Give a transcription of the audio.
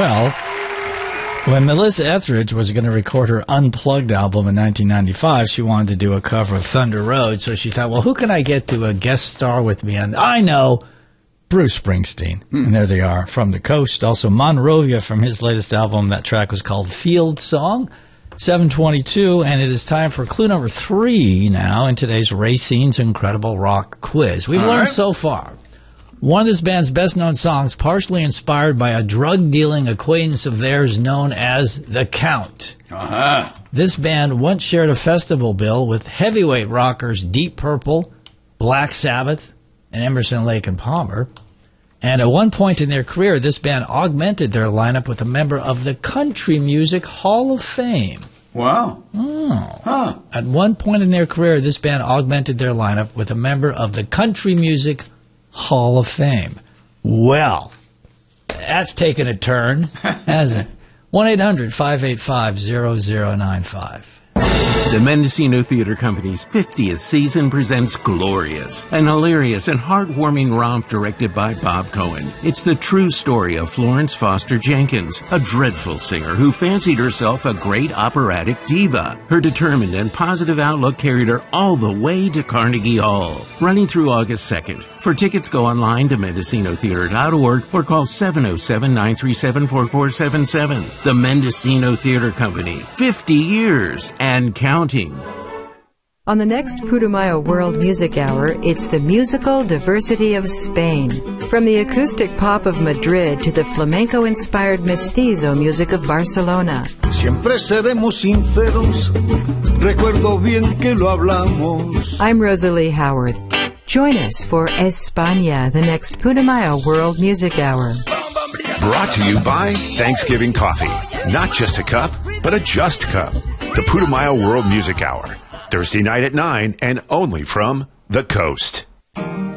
Well, when Melissa Etheridge was going to record her Unplugged album in 1995, she wanted to do a cover of Thunder Road, so she thought, well, who can I get to a guest star with me? And I know Bruce Springsteen. And there they are, From the Coast. Also, Monrovia from his latest album. That track was called Field Song. 7:22, and it is time for clue number 3 now in today's Racine's Incredible Rock Quiz. We've learned so far one of this band's best-known songs, partially inspired by a drug-dealing acquaintance of theirs known as The Count. This band once shared a festival bill with heavyweight rockers Deep Purple, Black Sabbath, and Emerson, Lake and Palmer. And at one point in their career, this band augmented their lineup with a member of the Country Music Hall of Fame. Wow. At one point in their career, this band augmented their lineup with a member of the Country Music Hall of Fame. Well, that's taken a turn, hasn't it? 1-800-585-0095. The Mendocino Theater Company's 50th season presents Glorious, an hilarious and heartwarming romp directed by Bob Cohen. It's the true story of Florence Foster Jenkins, a dreadful singer who fancied herself a great operatic diva. Her determined and positive outlook carried her all the way to Carnegie Hall. Running through August 2nd. For tickets, go online to MendocinoTheater.org or call 707-937-4477. The Mendocino Theater Company, 50 years and counting. On the next Putumayo World Music Hour, it's the musical diversity of Spain. From the acoustic pop of Madrid to the flamenco-inspired mestizo music of Barcelona. Siempre seremos sinceros, recuerdo bien que lo hablamos. I'm Rosalie Howard. Join us for España, the next Putumayo World Music Hour. Brought to you by Thanksgiving Coffee. Not just a cup, but a just cup. The Putumayo World Music Hour. Thursday night at 9 and only from the Coast.